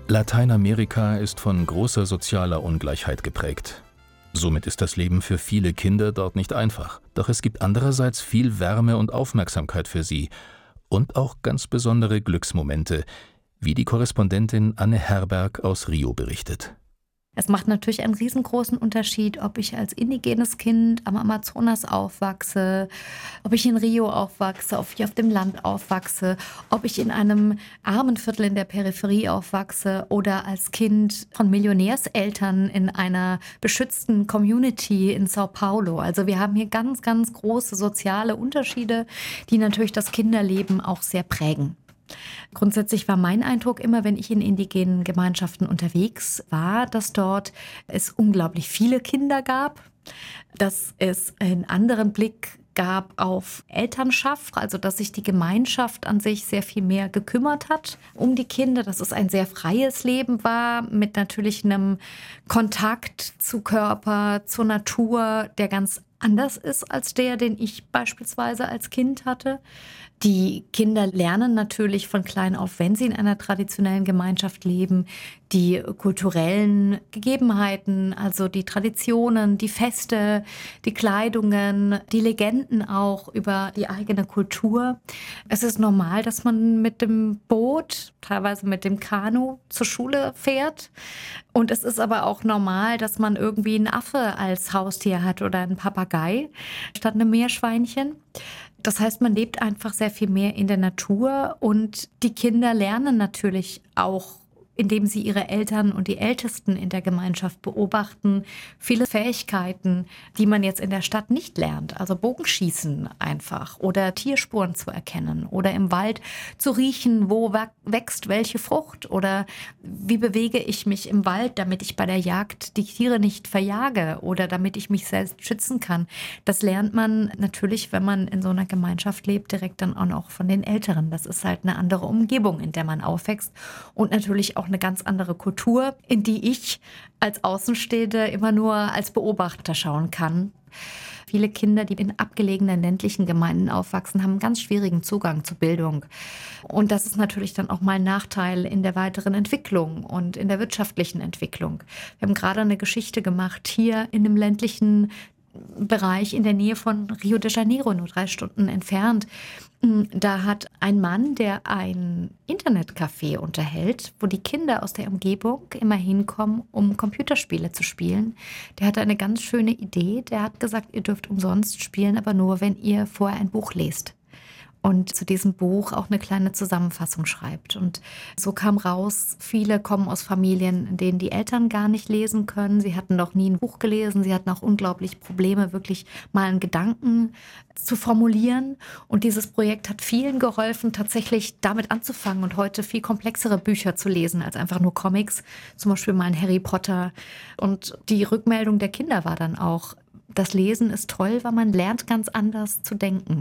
Lateinamerika ist von großer sozialer Ungleichheit geprägt. Somit ist das Leben für viele Kinder dort nicht einfach. Doch es gibt andererseits viel Wärme und Aufmerksamkeit für sie und auch ganz besondere Glücksmomente, wie die Korrespondentin Anne Herberg aus Rio berichtet. Es macht natürlich einen riesengroßen Unterschied, ob ich als indigenes Kind am Amazonas aufwachse, ob ich in Rio aufwachse, ob ich auf dem Land aufwachse, ob ich in einem armen Viertel in der Peripherie aufwachse oder als Kind von Millionärseltern in einer beschützten Community in Sao Paulo. Also wir haben hier ganz, ganz große soziale Unterschiede, die natürlich das Kinderleben auch sehr prägen. Grundsätzlich war mein Eindruck immer, wenn ich in indigenen Gemeinschaften unterwegs war, dass dort es unglaublich viele Kinder gab, dass es einen anderen Blick gab auf Elternschaft, also dass sich die Gemeinschaft an sich sehr viel mehr gekümmert hat um die Kinder, dass es ein sehr freies Leben war mit natürlich einem Kontakt zu Körper, zur Natur, der ganz anders ist als der, den ich beispielsweise als Kind hatte. Die Kinder lernen natürlich von klein auf, wenn sie in einer traditionellen Gemeinschaft leben, die kulturellen Gegebenheiten, also die Traditionen, die Feste, die Kleidungen, die Legenden auch über die eigene Kultur. Es ist normal, dass man mit dem Boot, teilweise mit dem Kanu zur Schule fährt. Und es ist aber auch normal, dass man irgendwie einen Affe als Haustier hat oder einen Papagei statt einem Meerschweinchen. Das heißt, man lebt einfach sehr viel mehr in der Natur und die Kinder lernen natürlich auch, indem sie ihre Eltern und die Ältesten in der Gemeinschaft beobachten, viele Fähigkeiten, die man jetzt in der Stadt nicht lernt. Also Bogenschießen einfach oder Tierspuren zu erkennen oder im Wald zu riechen, wo wächst welche Frucht oder wie bewege ich mich im Wald, damit ich bei der Jagd die Tiere nicht verjage oder damit ich mich selbst schützen kann. Das lernt man natürlich, wenn man in so einer Gemeinschaft lebt, direkt dann auch noch von den Älteren. Das ist halt eine andere Umgebung, in der man aufwächst und natürlich auch eine ganz andere Kultur, in die ich als Außenstehende immer nur als Beobachter schauen kann. Viele Kinder, die in abgelegenen ländlichen Gemeinden aufwachsen, haben einen ganz schwierigen Zugang zur Bildung. Und das ist natürlich dann auch mal ein Nachteil in der weiteren Entwicklung und in der wirtschaftlichen Entwicklung. Wir haben gerade eine Geschichte gemacht hier in einem ländlichen Bereich in der Nähe von Rio de Janeiro, nur 3 Stunden entfernt. Da hat ein Mann, der ein Internetcafé unterhält, wo die Kinder aus der Umgebung immer hinkommen, um Computerspiele zu spielen. Der hatte eine ganz schöne Idee. Der hat gesagt, ihr dürft umsonst spielen, aber nur, wenn ihr vorher ein Buch lest. Und zu diesem Buch auch eine kleine Zusammenfassung schreibt. Und so kam raus, viele kommen aus Familien, in denen die Eltern gar nicht lesen können. Sie hatten noch nie ein Buch gelesen. Sie hatten auch unglaublich Probleme, wirklich mal einen Gedanken zu formulieren. Und dieses Projekt hat vielen geholfen, tatsächlich damit anzufangen und heute viel komplexere Bücher zu lesen als einfach nur Comics. Zum Beispiel mal ein Harry Potter. Und die Rückmeldung der Kinder war dann auch, das Lesen ist toll, weil man lernt ganz anders zu denken.